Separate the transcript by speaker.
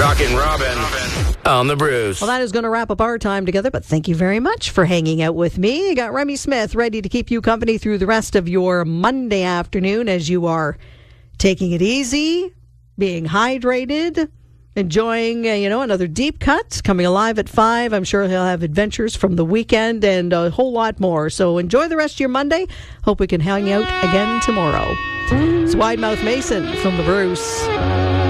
Speaker 1: Rockin' Robin on the Brews.
Speaker 2: Well, that is going to wrap up our time together, but thank you very much for hanging out with me. You got Remy Smith ready to keep you company through the rest of your Monday afternoon as you are taking it easy, being hydrated, enjoying, another deep cut coming alive at 5. I'm sure he'll have adventures from the weekend and a whole lot more. So enjoy the rest of your Monday. Hope we can hang out again tomorrow. It's Wide Mouth Mason from the Bruce.